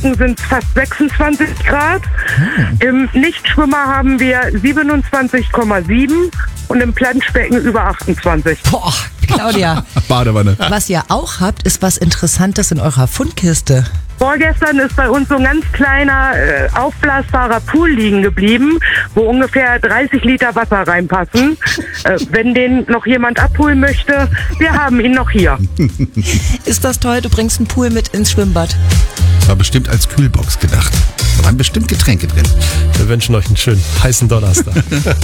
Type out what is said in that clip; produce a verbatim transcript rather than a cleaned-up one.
Planschbecken sind es fast sechsundzwanzig Grad. Hm. Im Nichtschwimmer haben wir siebenundzwanzig Komma sieben und im Planschbecken über achtundzwanzig. Boah, Claudia, Badewanne. was ihr auch habt, ist was Interessantes in eurer Fundkiste. Vorgestern ist bei uns so ein ganz kleiner, äh, aufblasbarer Pool liegen geblieben, wo ungefähr dreißig Liter Wasser reinpassen. Äh, wenn den noch jemand abholen möchte, wir haben ihn noch hier. Ist das toll? Du bringst einen Pool mit ins Schwimmbad. Das war bestimmt als Kühlbox gedacht. Da waren bestimmt Getränke drin. Wir wünschen euch einen schönen heißen Donnerstag.